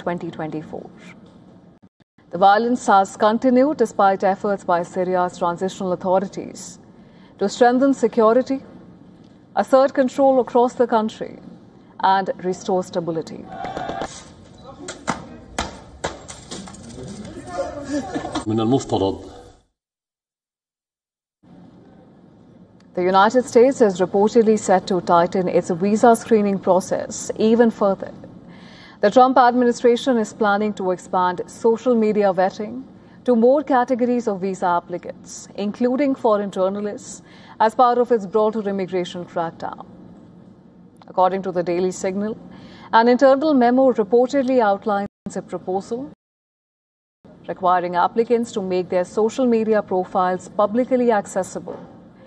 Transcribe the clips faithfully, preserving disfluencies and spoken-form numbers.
twenty twenty-four. The violence has continued despite efforts by Syria's transitional authorities to strengthen security, assert control across the country, and restore stability. من المفترض The United States is reportedly set to tighten its visa screening process even further. The Trump administration is planning to expand social media vetting to more categories of visa applicants, including foreign journalists, as part of its broader immigration crackdown. According to the Daily Signal, an internal memo reportedly outlines a proposal requiring applicants to make their social media profiles publicly accessible,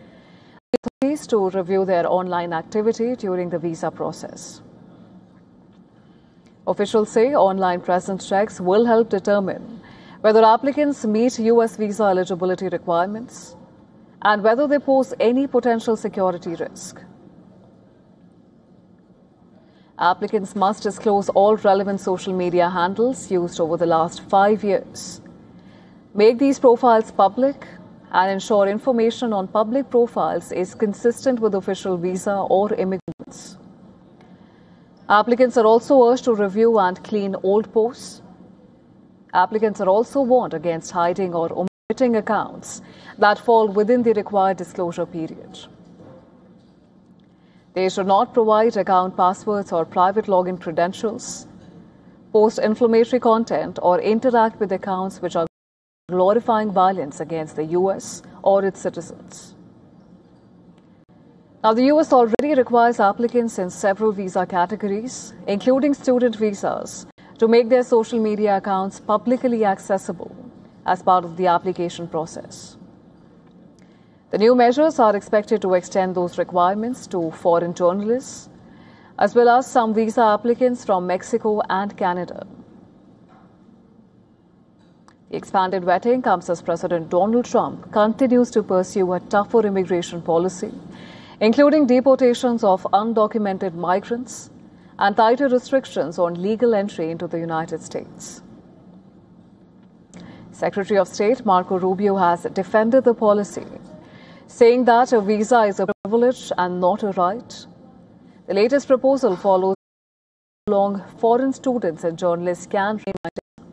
to review their online activity during the visa process. Officials say online presence checks will help determine whether applicants meet U S visa eligibility requirements and whether they pose any potential security risk. Applicants must disclose all relevant social media handles used over the last five years, make these profiles public, and ensure information on public profiles is consistent with official visa or immigrants. Applicants are also urged to review and clean old posts. Applicants are also warned against hiding or omitting accounts that fall within the required disclosure period. They should not provide account passwords or private login credentials, post inflammatory content, or interact with accounts which are glorifying violence against the U S or its citizens. Now, the U S already requires applicants in several visa categories, including student visas, to make their social media accounts publicly accessible as part of the application process. The new measures are expected to extend those requirements to foreign journalists, as well as some visa applicants from Mexico and Canada. The expanded vetting comes as President Donald Trump continues to pursue a tougher immigration policy, including deportations of undocumented migrants and tighter restrictions on legal entry into the United States. Secretary of State Marco Rubio has defended the policy, saying that a visa is a privilege and not a right. The latest proposal follows how long foreign students and journalists can remain.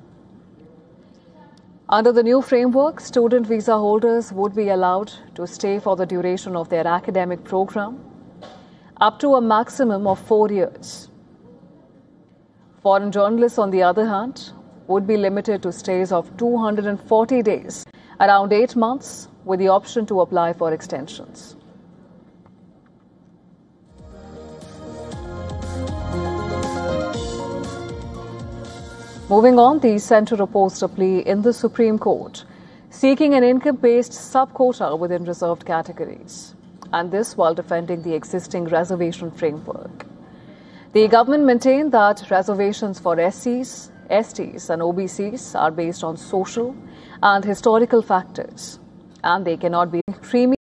Under the new framework, student visa holders would be allowed to stay for the duration of their academic program, up to a maximum of four years. Foreign journalists, on the other hand, would be limited to stays of two hundred forty days, around eight months, with the option to apply for extensions. Moving on, the centre opposed a plea in the Supreme Court seeking an income-based sub-quota within reserved categories, and this while defending the existing reservation framework. The government maintained that reservations for S Cs, S Ts and O B Cs are based on social and historical factors, and they cannot be creamy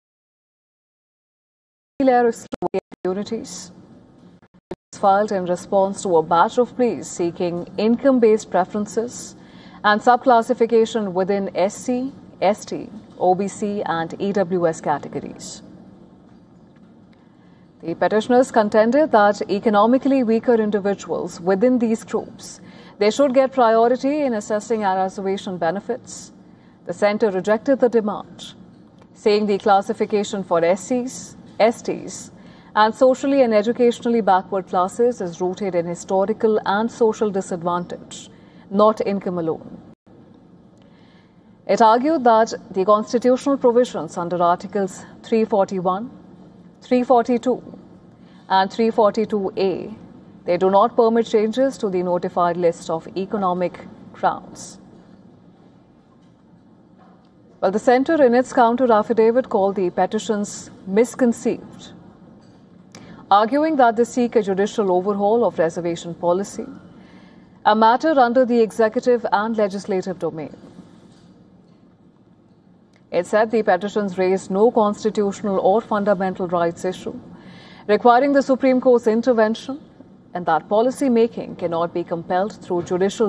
communities. Filed in response to a batch of pleas seeking income-based preferences and subclassification within S C, S T, O B C and E W S categories. The petitioners contended that economically weaker individuals within these groups, they should get priority in assessing our reservation benefits. The centre rejected the demand, saying the classification for S Cs, S Ts, and socially and educationally backward classes is rooted in historical and social disadvantage, not income alone. It argued that the constitutional provisions under Articles three forty-one, three forty-two and three forty-two A, they do not permit changes to the notified list of economic grounds. Well, the centre in its counter affidavit called the petitions misconceived, arguing that they seek a judicial overhaul of reservation policy, a matter under the executive and legislative domain. It said the petitions raised no constitutional or fundamental rights issue, requiring the Supreme Court's intervention, and that policy making cannot be compelled through judicial